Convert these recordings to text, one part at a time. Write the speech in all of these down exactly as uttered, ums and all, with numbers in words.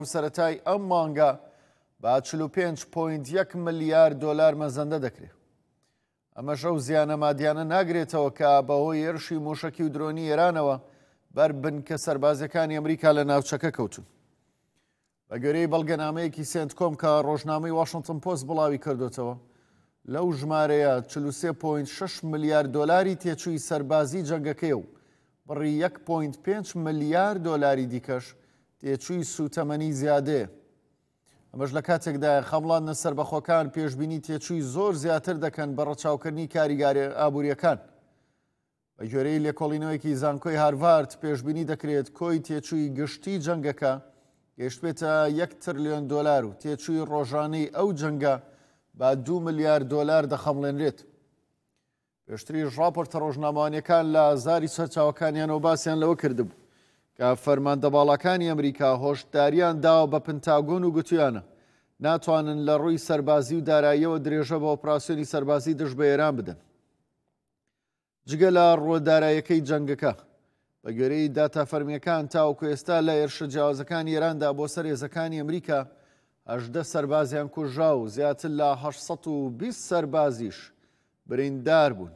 سەرەتای ئەم مانگە با چل و پێنج پۆینت یەک ملیار دۆلار مەزەندە دەکرێت. ئەمەش ئەو زیانە مادیانە ناگرێتەوە کە بەهۆی هێرشی موشەکی و درۆنی ئێرانەوە بەربن کە سەربازەکانی ئەمریکا لە ناوچەکە کەوتون. بە گوێرەی بەڵگەنامەیەکی سێنتکۆم کە ڕۆژنامەی واشنگتن پۆست بڵاوی کردوتەوە، لەو ژمارەیە چل و سێ پۆینت شەش ملیار دۆلاری تێچووی سەربازی جەنگەکەی و بڕی یەک پۆینت پێنج ملیار دۆلاری دیکەش تێچووی سوتەمەنی زیادەیە. ئەمەش لە کاتێکدا خەمڵانە سەربەخۆکان پێشبینی تێچووی زۆر زیاتر دەکەن بە ڕەچاوکردنی کاریگاری ئابوووریەکان. بە گوێرەی لێکۆڵینەوەیەکی زانکۆی هارڤارد پێشبینی دەکرێت کۆی تێچووی گشتی جەنگەکە گەیشتبێتە یەک تریلیۆن دۆلار و تێچووی ڕۆژانەی ئەو جەنگە با دوو ملیار دۆلار دەخەمڵێنرێت. پێشتریش ڕاپۆرتە ڕۆژنامەوانیەکان لە ئازاری سەرچاوەکانیانەوە باسییان لەوە کردبوو کە فەرماندەباڵەکانی ئەمریکا هۆشداریان داوە بە پنتاگۆن و گوتویانە ناتوانن لە ڕووی سەربازی و داراییەوە درێژە بە ئۆپراسیۆنی سەربازی دژ بە ئێران بدەن. جگە لە ڕۆداراییەکەی جەنگەکە، بە گوێرەی داتا فەرمیەکان تاوەکو ئێستا لە هێرشە جیاوازەکانی ئێراندا بۆ سەر هێزەکانی ئەمریکا هەژدە سەربازیان کوژرا و زیاتر لە هەشت سەد و بیست سەربازیش بریندار بوون.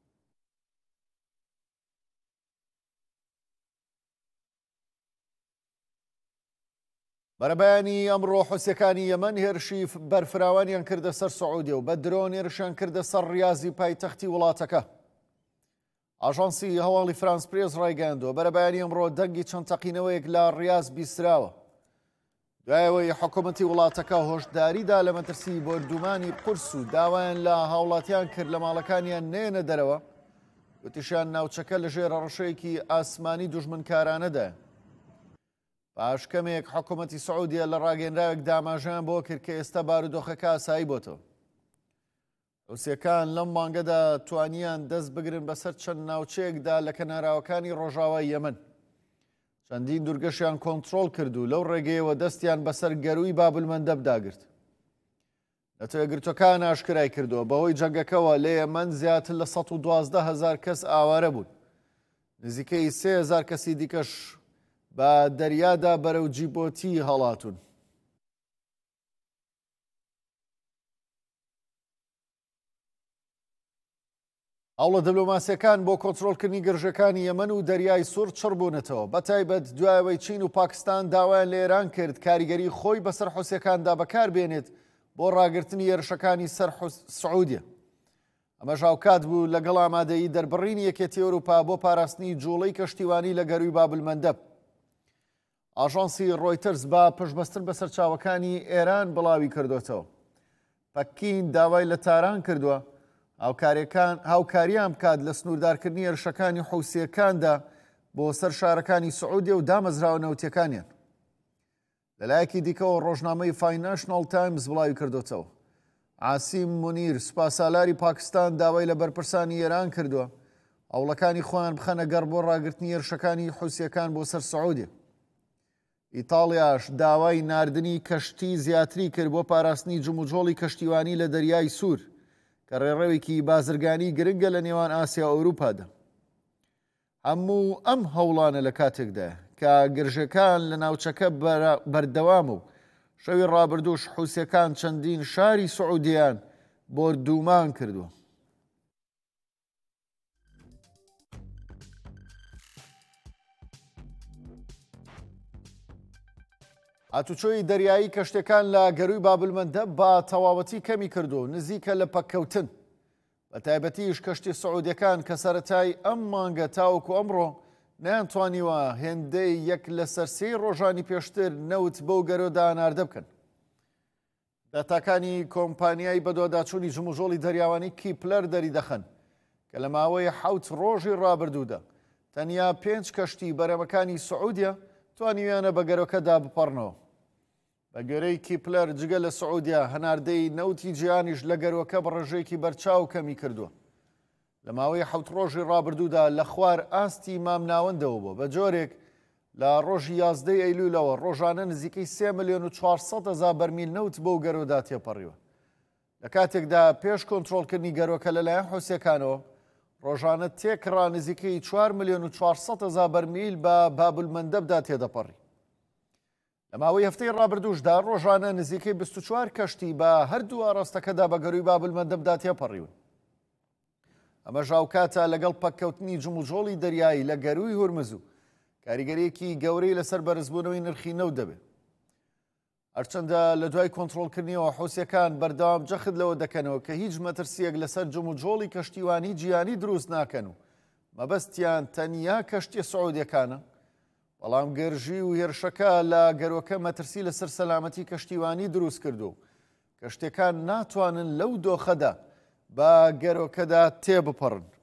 بەرەبەیانی ئەمڕۆ حوسیەکانی یەمەن هێرشی بەرفراوانیان کردە سەر سعودیە و بە درۆن هێرشیان کردە سەر ریاضی پایتەختی وڵاتەکە. ئاژانسی هەواڵی فرانس پرێس ڕایگەیاندووە بەرەبەیانی ئەمڕۆ دەنگی چەند تەقینەوەیەک لە ڕیاض بیستراوە. دوایەوەی حکوومەتی وڵاتەکە هۆشداریدا لە مەترسی بۆردومانی قورس و داوایان لە هاوڵاتیان کرد لە ماڵەکانیان نێنە دەرەوە، گوتیشیان ناوچەکە لە ژێر ڕەشەیەکی ئاسمانی دوژمنکارانەدایە. پاشکەمێک حکوومەتی سعودیە لە ڕاگەنراوێک داماژیان بۆ کرد کە ئێستا بارودۆخەکە ئاسایی بۆتەوە. حوسیەکان لەم مانگەدا توانیان دەست بگرن بەسەر چەند ناوچەیەکدا لە کەناراوەکانی ڕۆژاوای یەمەن. چەندین دوورگەشیان کۆنتڕۆڵ کرد و لەو ڕێگەیەوە دەستیان بەسەر گەروی بابلمەندەب داگرت. نەتەوەیەگرتوەکان ئاشکرای کردووە بەهۆی جەنگەکەوە لە یەمەن زیاتر لە سەد و دوازدە هەزار کەس ئاوارە بوون. نزیکەی سێ هەزار کەسی دیکەش بە دەریادا بەرەو جیبۆتی هەڵاتون. هەوڵە دبلۆماسیەکان بۆ کۆنتڕۆڵکردنی گەڕژەکانی یەمەن و دەریای سوور چڕ بوونەتەوە، بەتایبەت دوایەوەی چین و پاکستان داوایان لە ئێران کرد کاریگەری خۆی بەسەر حوسیەکاندا بەکاربێنێت بۆ ڕاگررتنی هێرشەکانی سەر سعودیە. ئەمەش هاوکات بوو لەگەڵ ئامادەیی دەربڕینی یەکێتی ئەوروپا بۆ پاراستنی جوڵەی کەشتیوانی لە گەروی بابلمەندەب. ئاژانسی ڕۆیترز بە پشتبەستن بە سەرچاوەکانی ئێران بڵاوی کردوتەوە. پەکین داوای لە تاران کردووە هاوکاریان بکات لە سنووردارکردنی هێرشەکانی حوسیەکاندا بۆ سەر شارەکانی سعودیە و دامەزراوە نەوتیەکانیان. لەلایەکی دیکەەوە ڕۆژنامەی فاینانشنال تایمز بڵاوی کردوتەوە عاسیم مونیر سوپاسالاری پاکستان داوای لە بەرپرسانی ئێران کردووە هەوڵەکانی خۆیان بخەنە گەڕ بۆ ڕاگررتنی هێرشەکانی حوسیەکان بۆ سەر سعودیە. ئیتاڵیاش داوای ناردنی کەشتی زیاتری کرد بۆ پاراستنی جموجۆڵی کەشتیوانی لە دەریای سوور کە ڕێڕەوێکی بازرگانی گرنگە لە نێوان ئاسیا و ئەوروپادا. هەموو ئەم هەوڵانە لە کاتێکدا کە گرژەکان لە ناوچەکە بەردەوام و شەوی ڕابردووش حوسیەکان چەندین شاری سعودیان بۆردومان کردووە. هاتوچۆی دەریایی کەشتەکان لە گەروی بابلمەندەب بە تەواوەتی کەمی کردو نزیکە لە پەککەوتن. بە تایبەتیش کەشتی سعودیەکان کە سەرەتای ئەم مانگە تاوەکو ئەمڕۆ نەیانتوانیوە هێندەی یەک لە سەرسەی ڕۆژانی پێشتر نەوت بەو گەرۆدا ئاناردە بکەن. داتاکانی کۆمپانیای بەدواداچوونی جموژۆڵی دەریاوانی کیپلەر دەری دەخەن کە لە ماوەی حەوت ڕۆژی ڕابردوودا تەنیا پێنج کەشتی بەرەمەکانی سعودیە توانیویانە بە گەرۆکەدا بپەڕنەوە. بە گوێرەی کیپلەر جگە لە سعودیا هەناردەی نەوتی جیهانیش لە گەروەکە بە ڕێژەیەکی بەرچاو کەمی کردووە. لە ماوەی حەوت ڕۆژی ڕابردوودا لە خوار ئاستی مامناوەندەوە بووە بە جۆرێک لە ڕۆژی یازدەی ئەیلوولەوە ڕۆژانە نزیکەی سێ ملیۆن و چوارسەد هەزار بەرمیل نەوت بەو گەرۆدا تێپەڕیوە. لە کاتێکدا پێش کۆنتڕۆڵکردنی گەرۆکە لەلایەن حوسیەکانەوە ڕۆژانە تێکڕا نزیکەی چوار ملیۆن و چوارسەد هەزار بەرمیل بە بابلمەندەبدا تێدەپەڕی. لە ماوەی هەفتەی ڕابردووشدا ڕۆژانە نزیکەی بیست و چوار کەشتی بە هەردوو ئاڕاستەکەدا بە گەروی بابلمەندەمدا تێپەڕیون. ئەمە ژاوکاتە لەگەڵ پەککەوتنی جموجۆڵی دەریایی لە گەروی هورمز و کاریگەریەکی گەورەی لەسەر بەرزبوونەوەی نرخی نەوت دەبێت. هەرچەندە لە دوای کۆنتڕۆڵکردنیەوە حوسیەکان بەردەوام جەخت لەوە دەکەنەوە کە هیچ مەترسیەک لەسەر جموجۆڵی کەشتیوانی جیهانی دروست ناکەن و مەبەستیان تەنیا کەشتیە سعودیەکانە، بەڵام گەرژی و هێرشەکە لە گەرۆکە مەترسی لەسەر سەلامەتی کەشتیوانی دروست کردو. کەشتەکان ناتوانن لەو دۆخەدا بە گەرۆکەدا تێبپەڕن.